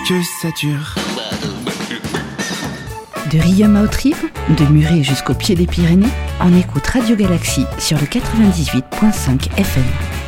que ça dure. De Riom à Haute-Rive, de Muret jusqu'au pied des Pyrénées, on écoute Radio Galaxie sur le 98.5 FM.